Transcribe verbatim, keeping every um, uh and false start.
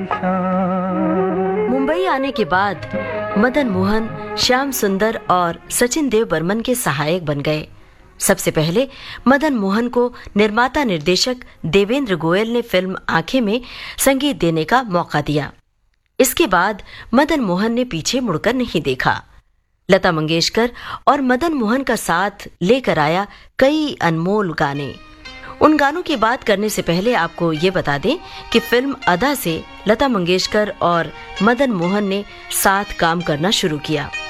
मुंबई आने के बाद मदन मोहन श्याम सुंदर और सचिन देव बर्मन के सहायक बन गए। सबसे पहले मदन मोहन को निर्माता निर्देशक देवेंद्र गोयल ने फिल्म आंखें में संगीत देने का मौका दिया। इसके बाद मदन मोहन ने पीछे मुड़कर नहीं देखा। लता मंगेशकर और मदन मोहन का साथ लेकर आया कई अनमोल गाने। उन गानों की बात करने से पहले आपको ये बता दें कि फिल्म अदा से लता मंगेशकर और मदन मोहन ने साथ काम करना शुरू किया।